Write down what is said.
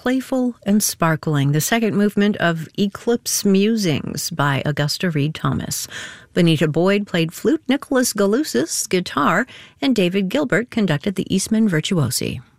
Playful and Sparkling, the second movement of Eclipse Musings by Augusta Reed Thomas. Bonita Boyd played flute, Nicholas Galusis guitar, and David Gilbert conducted the Eastman Virtuosi.